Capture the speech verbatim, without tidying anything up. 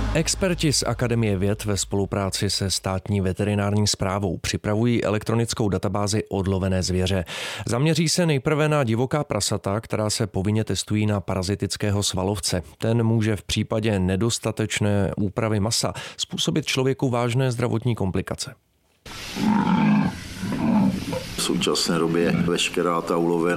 Experti z Akademie věd ve spolupráci se státní veterinární správou připravují elektronickou databázi odlovené zvěře. Zaměří se nejprve na divoká prasata, která se povinně testují na parazitického svalovce. Ten může v případě nedostatečné úpravy masa způsobit člověku vážné zdravotní komplikace. V současné době veškerá ta ulovená